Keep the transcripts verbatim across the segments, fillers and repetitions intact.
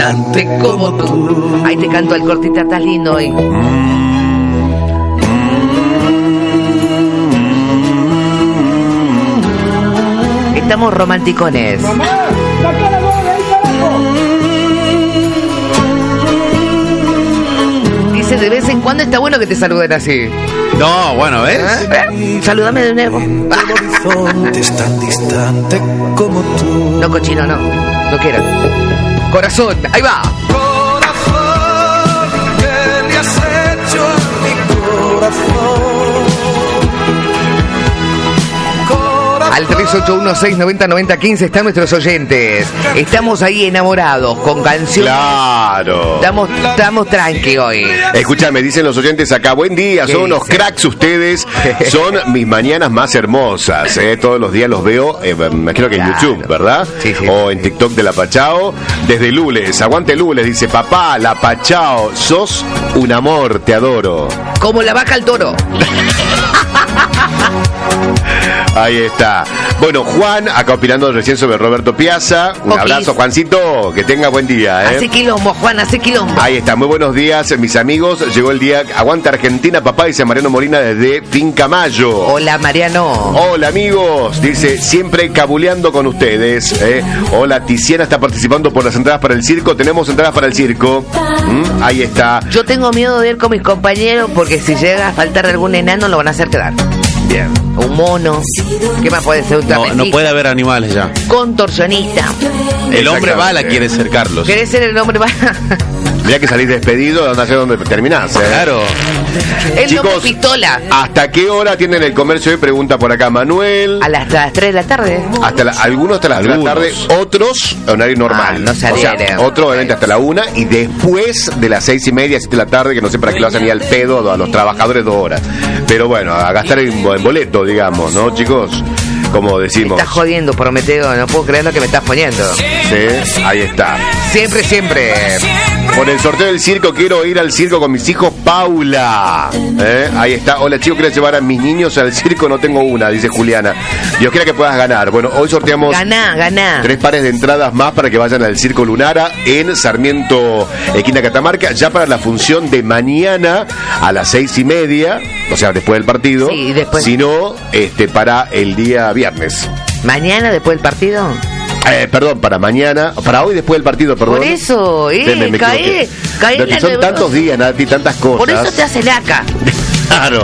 distante como tú. Ahí te canto el cortita, estás lindo hoy. Estamos romanticones. Mamá, saca la bola ahí, carajo. Dice, de vez en cuando está bueno que te saluden así. No, bueno, ¿ves? ¿Eh? Saludame de nuevo. El horizonte es tan distante como tú. No, cochino, no. No quiero. Corazón, ahí va. Corazón, ¿qué le has hecho a mi corazón? Al tres ocho uno seis nueve cero nueve cero uno cinco están nuestros oyentes. Estamos ahí enamorados con canciones. Claro. Estamos, estamos tranqui hoy. Escúchame, dicen los oyentes acá, buen día, son unos dicen? cracks ustedes, son mis mañanas más hermosas, eh, todos los días los veo, eh, me imagino que en Claro. YouTube, ¿verdad? Sí, sí, o sí. en TikTok de La Pachao, desde Lules, aguante Lules, dice, papá, La Pachao, sos un amor, te adoro. Como la vaca al toro. Ahí está. Bueno, Juan, acá opinando recién sobre Roberto Piazza. Un Oquis. abrazo, Juancito, que tenga buen día, ¿eh? Hace quilombo, Juan, hace quilombo. Ahí está, muy buenos días, mis amigos. Llegó el día, aguanta Argentina, papá, dice Mariano Molina desde Finca Mayo. Hola, Mariano. Hola amigos, dice, siempre cabuleando con ustedes. ¿eh? Hola, Tiziana está participando por las entradas para el circo. Tenemos entradas para el circo. ¿Mm? Ahí está. Yo tengo miedo de ir con mis compañeros porque si llega a faltar algún enano lo van a hacer quedar. Bien. Un mono. ¿Qué más puede ser? Un No, no trapecista. puede haber animales ya. Contorsionista. El hombre Exactamente. bala quiere ser Carlos. ¿Querés ser el hombre bala? Mirá que salís despedido, no sé dónde terminás. ¿eh? Claro. El Chicos, hombre pistola. ¿hasta qué hora tienen el comercio hoy? Pregunta por acá Manuel. A las, a las tres de la tarde. Hasta la- algunos hasta las tres de la tarde, Algunos. otros horario normal. Ah, no se o sea, adhieren. otro obviamente hasta la una y después de las seis y media, siete de la tarde, que no sé para qué lo hacen ni al pedo a los trabajadores dos horas. Pero bueno, a gastar en, en boleto, digamos, ¿no, chicos? Como Me decimos. estás jodiendo, Prometeo. No puedo creer lo que me estás poniendo. Sí, ahí está. Siempre, siempre. Por el sorteo del circo, quiero ir al circo con mis hijos, Paula. ¿Eh? Ahí está. Hola chicos, quiero llevar a mis niños al circo, no tengo una, dice Juliana. Dios quiera que puedas ganar. Bueno, hoy sorteamos Ganá, ganá. tres pares de entradas más para que vayan al Circo Lunara en Sarmiento, esquina Catamarca, ya para la función de mañana a las seis y media, o sea, después del partido. Sí, después. Sino este, para el día viernes. Mañana, después del partido. Eh, perdón, para mañana, para hoy después del partido, perdón. Por eso, eh, Sí, me- me cae, equivoqué. cae Lo en que la son neurosis. tantos días, Nati, tantas cosas. Por eso te hace laca. Claro.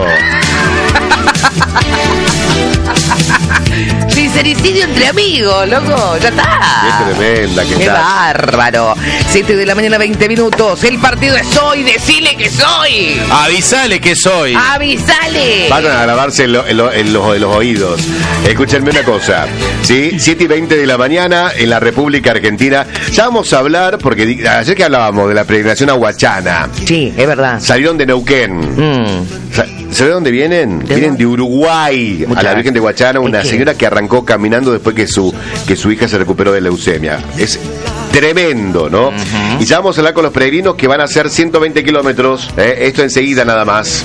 Sincericidio entre amigos, loco. Ya está. Qué tremenda que Qué estás. bárbaro. siete de la mañana, veinte minutos. El partido es hoy. Decile que soy. Avisale que soy. Avisale. Vayan a grabarse en, lo- en lo- en los, en los oídos. Escúchenme una cosa. ¿Sí? siete y veinte de la mañana en la República Argentina. Ya vamos a hablar, porque di- ayer que hablábamos de la peregrinación aguachana, Sí, es verdad. salieron de Neuquén. Mm. Sa- ¿Sabe de dónde vienen? ¿De Vienen dónde? de Uruguay, Muchas a la Virgen de Guachana, una ¿Y qué? señora que arrancó caminando después que su, que su hija se recuperó de leucemia. Es tremendo, ¿no? Y ya vamos a hablar con los peregrinos que van a hacer ciento veinte kilómetros. ¿eh? Esto enseguida nada más.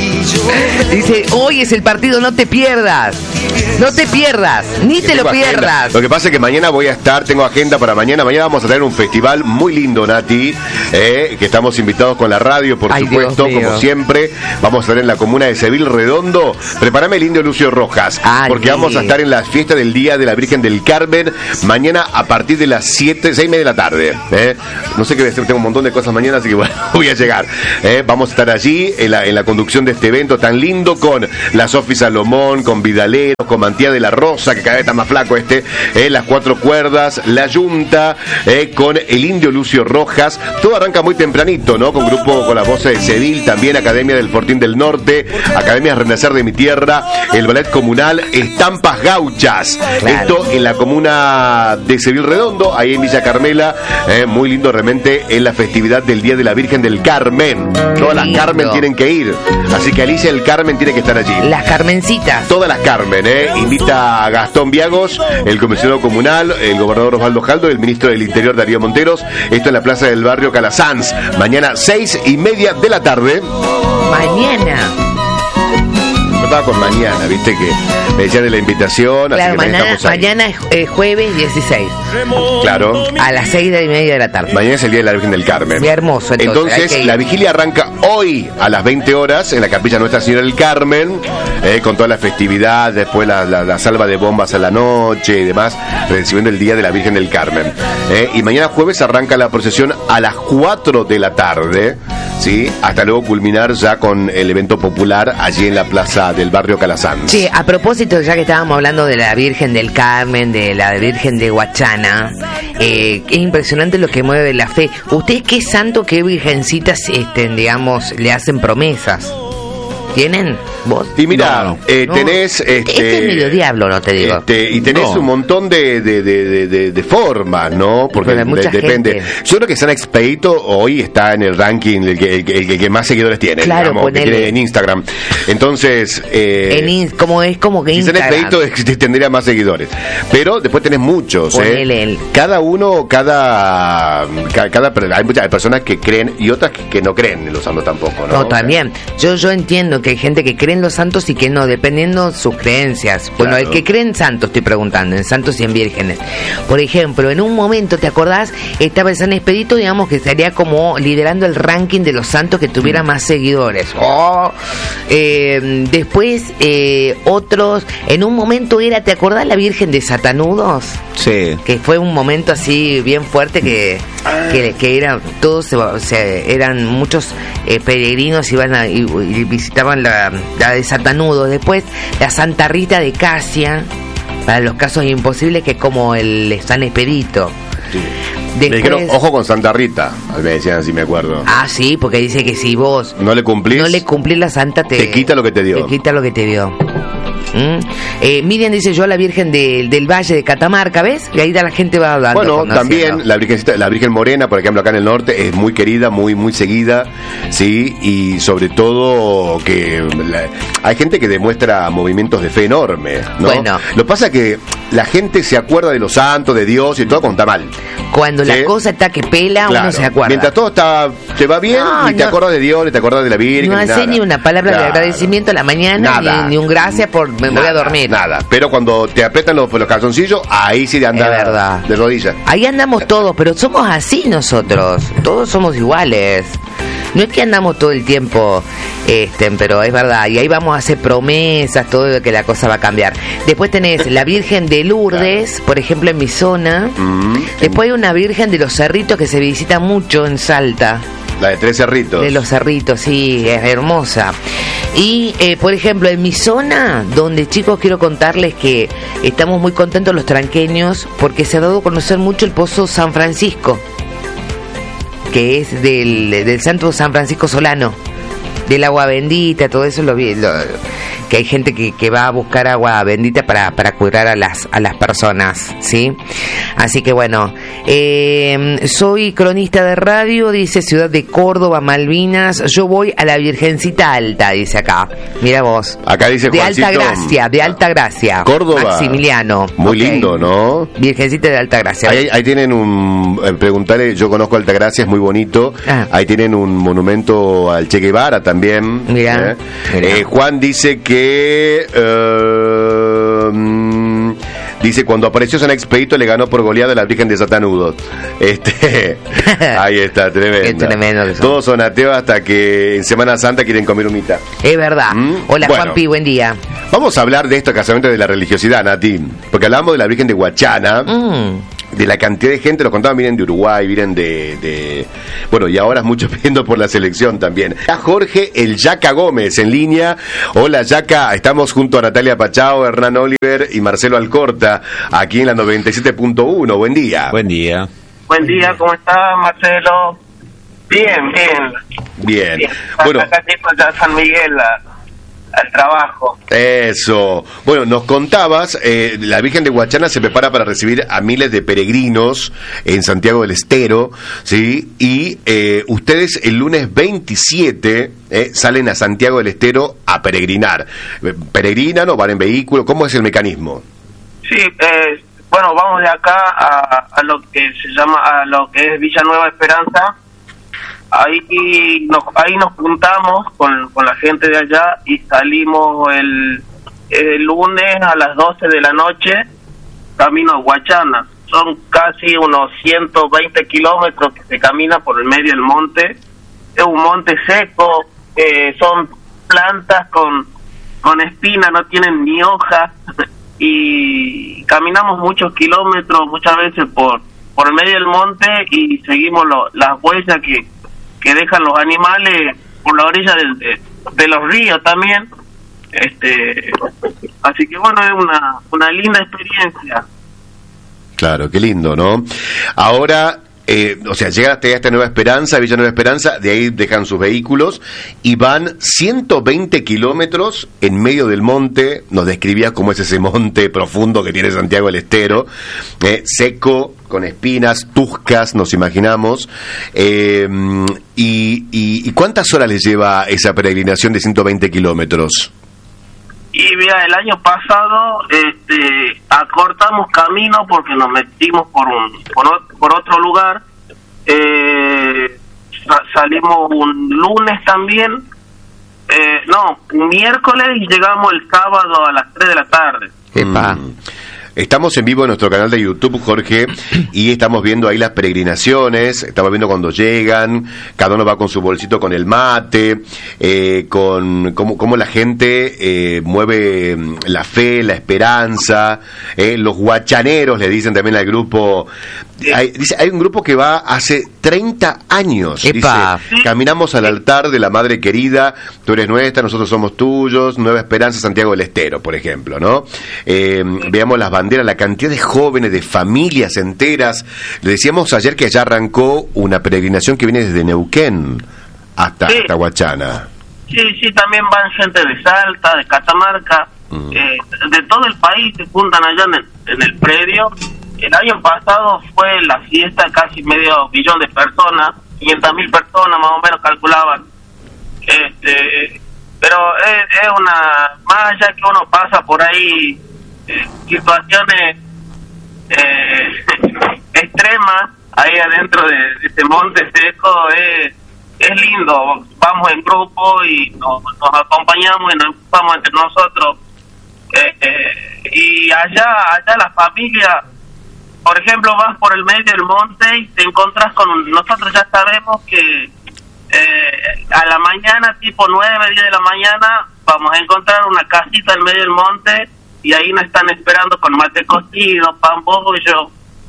Dice, hoy es el partido, no te pierdas. No te pierdas, ni te lo Tengo agenda. pierdas. Lo que pasa es que mañana voy a estar, tengo agenda para mañana. Mañana vamos a tener un festival muy lindo, Nati, eh, que estamos invitados con la radio, por Ay, supuesto, Dios mío. como siempre. Vamos a estar en la comuna de Seville Redondo. Prepárame el indio Lucio Rojas, Ay, porque vamos a sí. estar en la fiesta del Día de la Virgen del Carmen, mañana a partir de las siete, seis y media de la tarde. eh. No sé qué voy a hacer, tengo un montón de cosas mañana, así que bueno, voy a llegar. eh. Vamos a estar allí en la, en la conducción de este evento tan lindo, con la Sofi Salomón, con Vidalero, con Matías de la Rosa, que cada vez está más flaco este, eh, las cuatro cuerdas, la Yunta, eh, con el indio Lucio Rojas. Todo arranca muy tempranito, ¿no? Con grupo, con la voz de Seville, también Academia del Fortín del Norte, Academia Renacer de mi tierra, el Ballet Comunal, Estampas Gauchas. Claro. Esto en la comuna de Seville Redondo, ahí en Villa Carmela, eh, muy lindo realmente, en la festividad del Día de la Virgen del Carmen. Todas las lindo. Carmen tienen que ir, así que Alicia del Carmen tiene que estar allí. Las Carmencitas. Todas las Carmen, ¿eh? Invita a Gastón Viagos, el comisionado comunal, el gobernador Osvaldo Jaldo, el ministro del Interior Darío Monteros. Esto en la plaza del barrio Calasanz. Mañana seis y media de la tarde. Mañana. Yo estaba con mañana, viste que me decían de la invitación, Claro, así que mañana, estamos ahí. mañana es eh, jueves dieciséis, Claro. a las seis y media de la tarde. Mañana es el Día de la Virgen del Carmen. Muy hermoso, entonces, hay Entonces, que ir. la vigilia arranca hoy a las veinte horas en la capilla Nuestra Señora del Carmen, eh, con toda la festividad, después la, la, la salva de bombas a la noche y demás, recibiendo el Día de la Virgen del Carmen. Eh, y mañana jueves arranca la procesión a las cuatro de la tarde, ¿sí? Hasta luego culminar ya con el evento popular allí en la plaza del barrio Calasanz. Sí, a propósito, ya que estábamos hablando de la Virgen del Carmen, de la Virgen de Huachana, eh, es impresionante lo que mueve la fe. ¿Ustedes qué santo, qué virgencitas, este, digamos, le hacen promesas? ¿Tienen? ¿Vos? Y mira, No, eh, No. tenés... Este, Este es medio diablo, no te digo. Este, y tenés No. un montón de, de, de, de, de- de formas, ¿no? Porque Pero hay mucha de- depende. gente. Yo creo que San Expedito hoy está en el ranking el que, el, que- el que más seguidores tiene, Claro, digamos, que ponele. tiene en Instagram. Entonces, eh, En in- como es como que si San Instagram. Expedito es- tendría más seguidores. Pero después tenés muchos, Ponele ¿eh? el- Cada uno, cada, ca- cada, hay muchas personas que creen y otras que, que no creen en los santos tampoco, ¿no? No, también. Yo yo entiendo que hay gente que cree en los santos y que no, dependiendo de sus creencias. Bueno, Claro. el que cree en santos, estoy preguntando, en santos y en vírgenes. Por ejemplo, en un momento, ¿te acordás? Estaba el San Expedito, digamos, que estaría como liderando el ranking de los santos que tuviera más seguidores. Oh. Eh, después, eh, otros, en un momento era, ¿te acordás la Virgen de Satanudos? Sí. Que fue un momento así bien fuerte que que, que eran todos se- o sea, eran muchos eh, peregrinos iban a, y, y visitaban la, la de Satanudos. Después la Santa Rita de Casia para los casos imposibles, que es como el San Expedito. Me dijeron, Después, ojo con Santa Rita, me decían así, me acuerdo. ah, sí, porque dice que si vos No le cumplís. no le cumplís la santa, te, te quita lo que te dio. Te quita lo que te dio. ¿Mm? Eh, Miriam dice, yo a la Virgen de- del Valle de Catamarca, ¿ves? Y ahí la gente va hablando. Bueno, conociendo. también la Virgencita, la Virgen Morena, por ejemplo, acá en el norte, es muy querida, muy muy seguida, sí, y sobre todo que la- hay gente que demuestra movimientos de fe enormes, ¿no? Bueno. Lo que pasa es que la gente se acuerda de los santos, de Dios y todo cuando está mal. Cuando ¿Sí? la cosa está que pela, Claro. uno se acuerda. Mientras todo está, te va bien, No, ni te no. acuerdas de Dios, ni te acuerdas de la Virgen. No ni hace nada. ni una palabra de Claro. agradecimiento a la mañana, Nada. ni, ni un gracias por me voy a Nada, dormir. Nada, pero cuando te apretan los, los calzoncillos, ahí sí te anda Es verdad. de rodillas. Ahí andamos todos, pero somos así nosotros. Todos somos iguales. No es que andamos todo el tiempo, este, pero es verdad. Y ahí vamos a hacer promesas, todo de que la cosa va a cambiar. Después tenés la Virgen de Lourdes, por ejemplo, en mi zona. Mm, Después hay una Virgen de los Cerritos que se visita mucho en Salta. la de tres cerritos. De los Cerritos, sí, es hermosa. Y, eh, por ejemplo, en mi zona, donde, chicos, quiero contarles que estamos muy contentos los tranqueños porque se ha dado a conocer mucho el Pozo San Francisco, que es del, del Santo San Francisco Solano, del agua bendita, todo eso lo vi, lo- que hay gente que, que va a buscar agua bendita para, para curar a las, a las personas, ¿sí? Así que bueno, eh, soy cronista de radio, dice Ciudad de Córdoba, Malvinas, yo voy a la Virgencita Alta, dice acá, mira vos. Acá dice De Juancito, Alta Gracia, de Alta Gracia. Córdoba. Maximiliano. Muy Ok. lindo, ¿no? Virgencita de Alta Gracia. Ahí, ahí tienen un... eh, preguntarle, yo conozco Altagracia, es muy bonito. Ah. Ahí tienen un monumento al Che Guevara también. Mirá, ¿eh? mirá. Eh, Juan dice que... eh, mm, dice, cuando apareció San Expedito le ganó por goleada a la Virgen de Satanudos. Este, ahí está, tremendo. Qué tremendo que son. Todos son ateos hasta que en Semana Santa quieren comer humita. Es verdad. Mm, Hola, bueno. Juanpi, buen día. Vamos a hablar de esto casamente de la religiosidad, Nati. Porque hablamos de la Virgen de Huachana. Mm. De la cantidad de gente, lo contaba, vienen de Uruguay, vienen de, de... Bueno, y ahora muchos pidiendo por la selección también. Está Jorge el Yaca Gómez en línea. Hola, Yaca. Estamos junto a Natalia Pachao, Hernán Oliver y Marcelo Alcorta, aquí en la noventa y siete punto uno. Buen día. Buen día. Buen día, ¿cómo estás, Marcelo? Bien, bien. Bien. bien. Bueno, Acá tipo ya San Miguel a- al trabajo. eso. Bueno, nos contabas, eh, la Virgen de Huachana se prepara para recibir a miles de peregrinos en Santiago del Estero, ¿sí? Y eh, ustedes el lunes veintisiete eh, salen a Santiago del Estero a peregrinar. Eh, ¿Peregrinan o van en vehículo? ¿Cómo es el mecanismo? Sí, eh, bueno, vamos de acá a, a lo que se llama, a lo que es Villanueva Esperanza, ahí nos, ahí nos juntamos con, con la gente de allá y salimos el, el lunes a las doce de la noche, camino a Huachana. Son casi unos ciento veinte kilómetros que se camina por el medio del monte. Es un monte seco, eh, son plantas con, con espinas, no tienen ni hojas, y caminamos muchos kilómetros, muchas veces por, por el medio del monte, y seguimos lo, las huellas que, que dejan los animales por la orilla de, de, de los ríos también. Este, así que bueno, es una, una linda experiencia. Claro, qué lindo, ¿no? Ahora, eh, o sea, llegan hasta esta Nueva Esperanza, Villa Nueva Esperanza, de ahí dejan sus vehículos y van ciento veinte kilómetros en medio del monte. Nos describías cómo es ese monte profundo que tiene Santiago del Estero, eh, seco, con espinas, tuscas, nos imaginamos. Eh, y, y, ¿Y cuántas horas les lleva esa peregrinación de ciento veinte kilómetros? Y mira, el año pasado este, acortamos camino porque nos metimos por un por, por otro lugar. Eh, sa- salimos un lunes también, eh, no, un miércoles, y llegamos el sábado a las tres de la tarde. Epa. Mm. Estamos en vivo en nuestro canal de YouTube, Jorge, y estamos viendo ahí las peregrinaciones, estamos viendo cuando llegan, cada uno va con su bolsito con el mate, eh, con cómo, cómo la gente eh, mueve la fe, la esperanza, eh, los huachaneros le dicen también al grupo. Hay, dice, hay un grupo que va hace treinta años, Epa. dice, caminamos al altar de la Madre Querida, tú eres nuestra, nosotros somos tuyos, Nueva Esperanza, Santiago del Estero, por ejemplo, ¿no? Eh, veamos las banderas, la cantidad de jóvenes, de familias enteras. Le decíamos ayer que allá arrancó una peregrinación que viene desde Neuquén hasta, Sí. hasta Huachana. Sí, sí, también van gente de Salta, de Catamarca, Mm. eh, de todo el país, se juntan allá en el, en el predio. El año pasado fue la fiesta, casi medio millón de personas, quinientas mil personas más o menos calculaban. Este, pero es, es una, más allá que uno pasa por ahí eh, situaciones eh, extremas ahí adentro de, de este monte seco, es, es lindo. Vamos en grupo y nos, nos acompañamos y nos ocupamos entre nosotros. Eh, eh, y allá, allá la familia, por ejemplo, vas por el medio del monte y te encontrás con un, nosotros ya sabemos que eh, a la mañana, tipo nueve, diez de la mañana, vamos a encontrar una casita en medio del monte y ahí nos están esperando con mate cocido, pan bollo.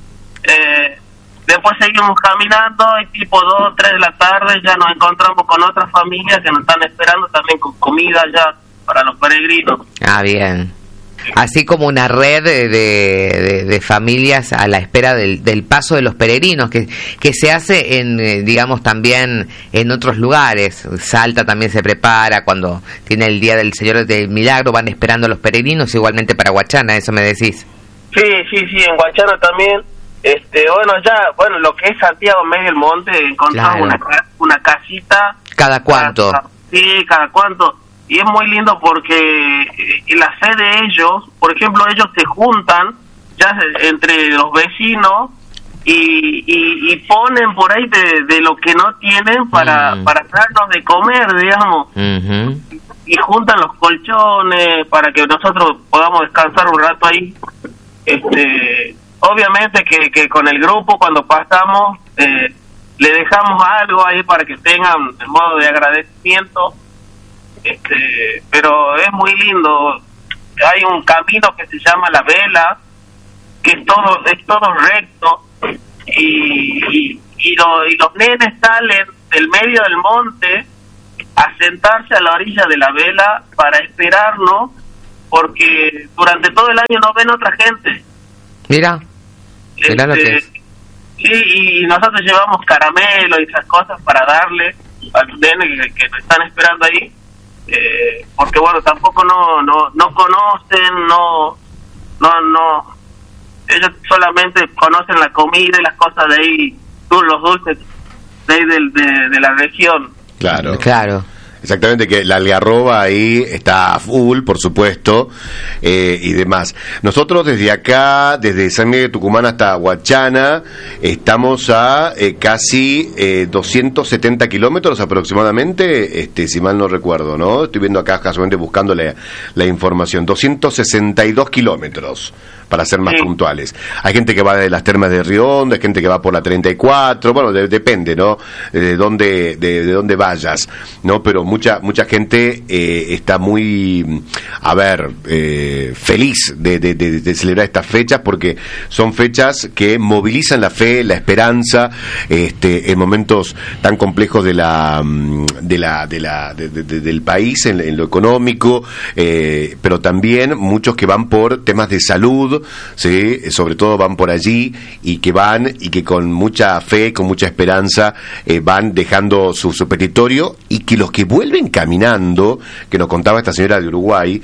Eh, después seguimos caminando y tipo dos o tres de la tarde ya nos encontramos con otras familias que nos están esperando también con comida ya para los peregrinos. Ah, bien. Así como una red de, de, de familias a la espera del, del paso de los peregrinos, que, que se hace en, eh, digamos, también en otros lugares. Salta también se prepara cuando tiene el Día del Señor del Milagro, van esperando a los peregrinos, igualmente para Huachana, eso me decís. Sí, sí, sí, en Huachana también. Este, bueno, ya, bueno, lo que es Santiago medio del monte, encontramos Claro. una, ca- una casita. ¿Cada cuánto? Cada- sí, cada cuánto. Y es muy lindo porque eh, la fe de ellos, por ejemplo, ellos se juntan ya se- entre los vecinos y, y, y ponen por ahí de, de lo que no tienen para, Mm. para darnos de comer, digamos. Ujú. Y juntan los colchones para que nosotros podamos descansar un rato ahí. Este, obviamente que, que con el grupo cuando pasamos eh, le dejamos algo ahí para que tengan el modo de agradecimiento. Este, pero es muy lindo. Hay un camino que se llama La Vela, que es todo es todo recto y y, y, lo- y los nenes salen del medio del monte a sentarse a la orilla de la vela para esperarnos, porque durante todo el año no ven otra gente. Mira, mirá lo que es. Sí, y nosotros llevamos caramelo y esas cosas para darle a los nenes que, que nos están esperando ahí, eh, porque bueno, tampoco no no no conocen, no no no ellos solamente conocen la comida y las cosas de ahí, tú, los dulces de ahí del- de, de la región. Claro. Claro. Exactamente, que la algarroba ahí está a full, por supuesto, eh, y demás. Nosotros desde acá, desde San Miguel de Tucumán hasta Huachana, estamos a eh, casi eh, doscientos setenta kilómetros aproximadamente, este, si mal no recuerdo, ¿no? Estoy viendo acá casualmente buscando la, la información. doscientos sesenta y dos kilómetros, para ser más sí. puntuales. Hay gente que va de las Termas de Río Hondo, hay gente que va por la treinta y cuatro, bueno, de, depende, ¿no? De dónde, de, de dónde vayas, ¿no? Pero mucha mucha gente eh, está muy, a ver, eh, feliz de, de, de, de celebrar estas fechas, porque son fechas que movilizan la fe, la esperanza, este, en momentos tan complejos de la, de la, de la, de, de, de, del país, en, en lo económico, eh, pero también muchos que van por temas de salud, sí, sobre todo van por allí, y que van y que con mucha fe, con mucha esperanza eh, van dejando su, su petitorio, y que los que vuelven caminando, que nos contaba esta señora de Uruguay,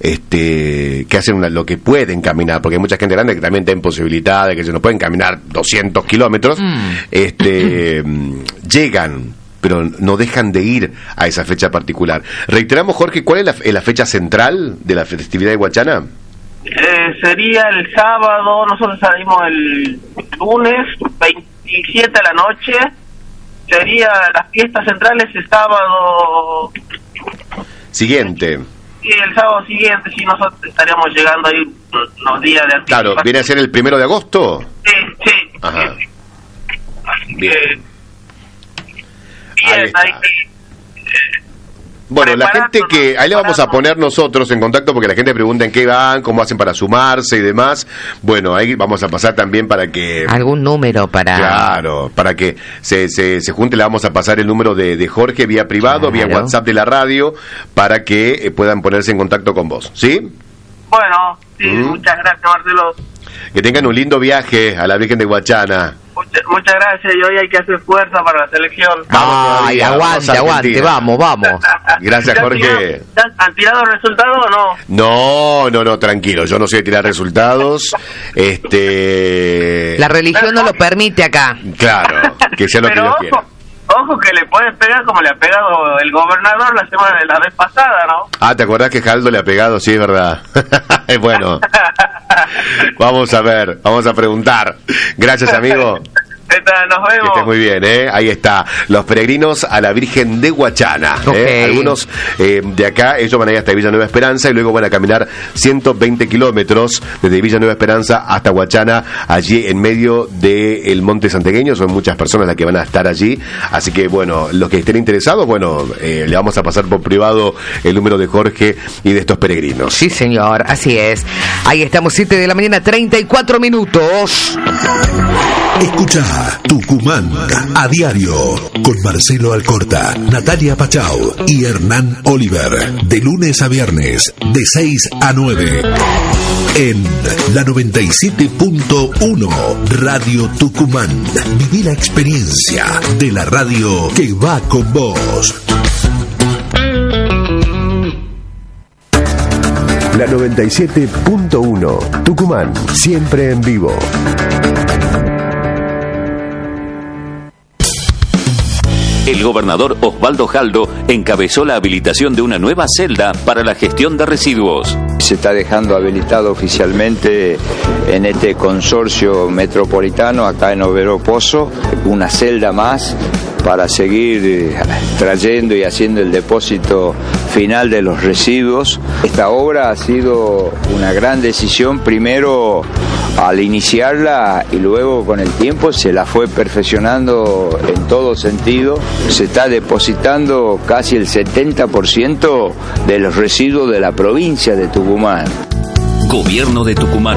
este, que hacen una, lo que pueden caminar, porque hay mucha gente grande que también está imposibilitada, de que se no pueden caminar doscientos kilómetros, mm. este, llegan, pero no dejan de ir a esa fecha particular. Reiteramos, Jorge, ¿cuál es la, la fecha central de la festividad de Huachana? Eh, sería el sábado, nosotros salimos el lunes veintisiete de la noche, sería las fiestas centrales el sábado siguiente. Y el sábado siguiente, sí, nosotros estaríamos llegando ahí unos días de anticipación. Claro, ¿viene a ser el primero de agosto? Sí, sí. Ajá. Sí. Así Bien. que, bien, ahí hay que... Eh, Bueno, la gente que... Ahí le vamos a poner nosotros en contacto, porque la gente pregunta en qué van, cómo hacen para sumarse y demás. Bueno, ahí vamos a pasar también para que... Algún número para... Claro, para que se, se, se junte, le vamos a pasar el número de, de Jorge vía privado, claro, vía WhatsApp de la radio, para que eh, puedan ponerse en contacto con vos, ¿sí? Bueno, sí, ¿Mm? Muchas gracias, Marcelo. Que tengan un lindo viaje a la Virgen de Huachana. Muchas, muchas gracias, y hoy hay que hacer fuerza para la selección. Vamos, Ay, aguante, aguante, vamos, vamos. Gracias, Jorge. ¿Han tirado resultados o no? No, no, no, tranquilo, yo no sé tirar resultados. Este... La religión no lo permite acá. Claro, que sea lo Pero que Dios ojo, quiera. Ojo que le pueden pegar como le ha pegado el gobernador la semana de la vez pasada, ¿no? Ah, ¿te acordás que Jaldo le ha pegado? Sí, es verdad. Es bueno. Vamos a ver, vamos a preguntar. Gracias, amigo. Nos vemos. Que estés muy bien, ¿eh? Ahí está. Los peregrinos a la Virgen de Huachana. ¿eh? Okay. Algunos eh, de acá, ellos van a ir hasta Villa Nueva Esperanza y luego van a caminar ciento veinte kilómetros desde Villa Nueva Esperanza hasta Huachana, allí en medio del Monte Santegueño. Son muchas personas las que van a estar allí. Así que, bueno, los que estén interesados, bueno, eh, le vamos a pasar por privado el número de Jorge y de estos peregrinos. Sí, señor, así es. Ahí estamos, siete de la mañana, treinta y cuatro minutos. Escucha Tucumán a diario con Marcelo Alcorta, Natalia Pachau y Hernán Oliver, de lunes a viernes de seis a nueve en la noventa y siete punto uno Radio Tucumán. Viví la experiencia de la radio que va con vos. La noventa y siete punto uno Tucumán, siempre en vivo. El gobernador Osvaldo Jaldo encabezó la habilitación de una nueva celda para la gestión de residuos. Se está dejando habilitado oficialmente en este consorcio metropolitano, acá en Overo Pozo, una celda más para seguir trayendo y haciendo el depósito final de los residuos. Esta obra ha sido una gran decisión, primero al iniciarla y luego con el tiempo se la fue perfeccionando en todo sentido. Se está depositando casi el setenta por ciento de los residuos de la provincia de Tucumán. Gobierno de Tucumán.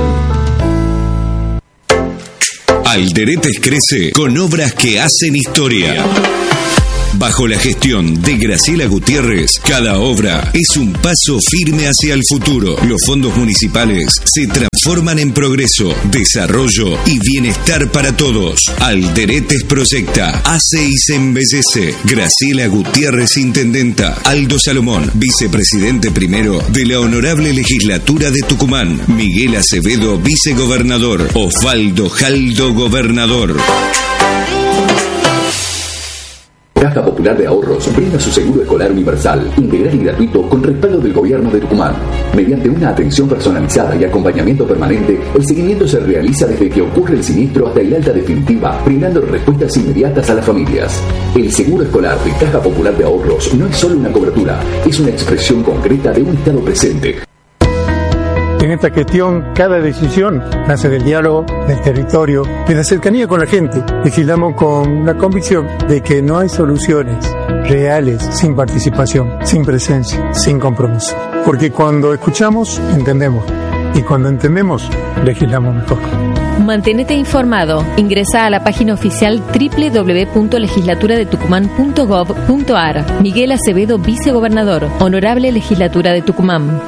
Alderetes crece con obras que hacen historia. Bajo la gestión de Graciela Gutiérrez, cada obra es un paso firme hacia el futuro. Los fondos municipales se transforman en progreso, desarrollo y bienestar para todos. Alderetes proyecta, hace y se embellece. Graciela Gutiérrez, intendenta. Aldo Salomón, vicepresidente primero de la Honorable Legislatura de Tucumán. Miguel Acevedo, vicegobernador. Osvaldo Jaldo, gobernador. Caja Popular de Ahorros brinda su seguro escolar universal, integral y gratuito con respaldo del Gobierno de Tucumán. Mediante una atención personalizada y acompañamiento permanente, el seguimiento se realiza desde que ocurre el siniestro hasta el alta definitiva, brindando respuestas inmediatas a las familias. El seguro escolar de Caja Popular de Ahorros no es solo una cobertura, es una expresión concreta de un Estado presente. En esta gestión, cada decisión nace del diálogo, del territorio, de la cercanía con la gente. Legislamos con la convicción de que no hay soluciones reales sin participación, sin presencia, sin compromiso. Porque cuando escuchamos, entendemos. Y cuando entendemos, legislamos mejor. Manténete informado. Ingresa a la página oficial doble u doble u doble u punto legislatura de tucumán punto gob punto ar. Miguel Acevedo, vicegobernador. Honorable Legislatura de Tucumán.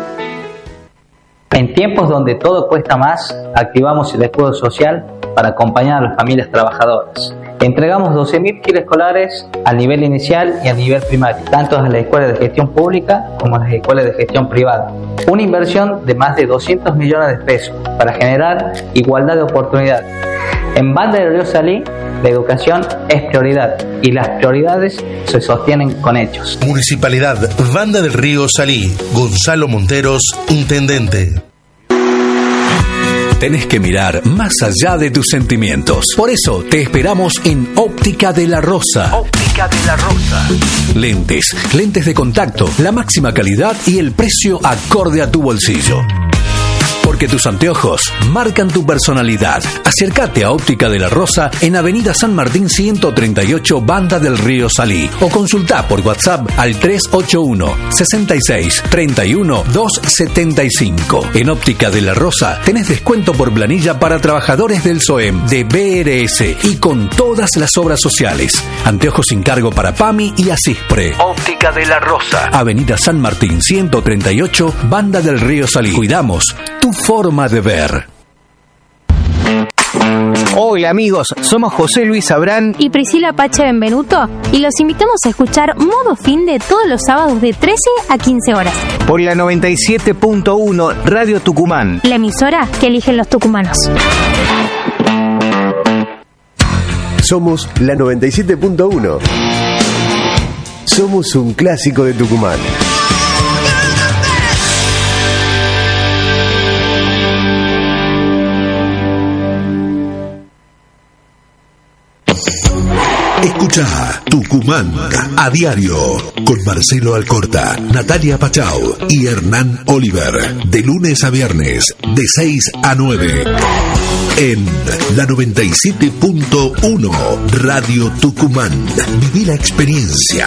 En tiempos donde todo cuesta más, activamos el escudo social para acompañar a las familias trabajadoras. Entregamos doce mil kits escolares al nivel inicial y al nivel primario, tanto en las escuelas de gestión pública como en las escuelas de gestión privada. Una inversión de más de doscientos millones de pesos para generar igualdad de oportunidades. En Banda del Río Salí, la educación es prioridad y las prioridades se sostienen con hechos. Municipalidad Banda del Río Salí. Gonzalo Monteros, intendente. Tenés que mirar más allá de tus sentimientos. Por eso te esperamos en Óptica de la Rosa. Óptica de la Rosa. Lentes, lentes de contacto, la máxima calidad y el precio acorde a tu bolsillo. Porque tus anteojos marcan tu personalidad. Acércate a Óptica de la Rosa en Avenida San Martín ciento treinta y ocho, Banda del Río Salí. O consultá por WhatsApp al tres ocho uno, seis seis, tres uno, dos siete cinco. En Óptica de la Rosa tenés descuento por planilla para trabajadores del S O E M, de B R S y con todas las obras sociales. Anteojos sin cargo para PAMI y Asispre. Óptica de la Rosa. Avenida San Martín ciento treinta y ocho, Banda del Río Salí. Cuidamos tu forma de ver. Hola amigos, somos José Luis Abrán y Priscila Pache Benvenuto y los invitamos a escuchar Modo Fin de todos los sábados de trece a quince horas. Por la noventa y siete punto uno Radio Tucumán. La emisora que eligen los tucumanos. Somos la noventa y siete punto uno. Somos un clásico de Tucumán. Escucha Tucumán a diario con Marcelo Alcorta, Natalia Pachau y Hernán Oliver. De lunes a viernes, de seis a nueve. En la noventa y siete punto uno Radio Tucumán. Viví la experiencia.